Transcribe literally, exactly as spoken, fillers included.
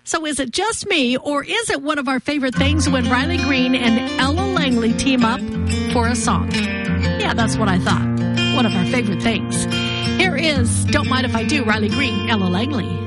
So is it just me, or is it one of our favorite things when Riley Green and Ella Langley team up for a song? Yeah, that's what I thought. One of our favorite things. Here is Don't Mind If I Do, Riley Green, Ella Langley.